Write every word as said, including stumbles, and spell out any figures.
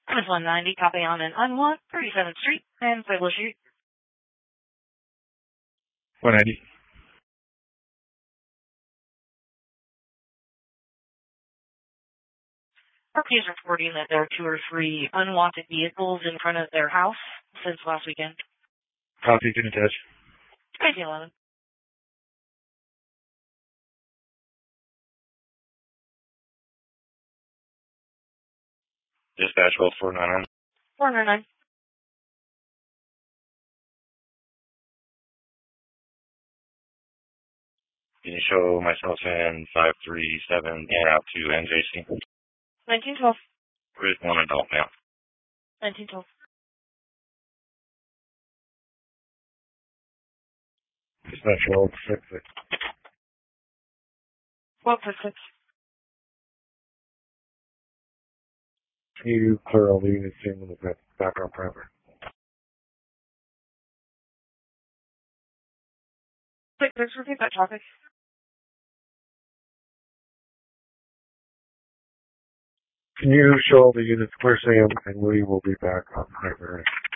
It's one ninety, copy on an unlocked, thirty-seventh Street, and Pueblo Street. one ninety. Property is reporting that there are two or three unwanted vehicles in front of their house since last weekend. Copy, can attach. nineteen eleven. Dispatch hold four nine nine. four nine nine. Can you show myself in five three seven and out to N J C? nineteen twelve. With one adult male. nineteen twelve. Dispatch hold six six. twelve six six. Can you clear all the units in with the background parameter? Six six, repeat that traffic. Can you show all the units clear Sam and we will be back on primary?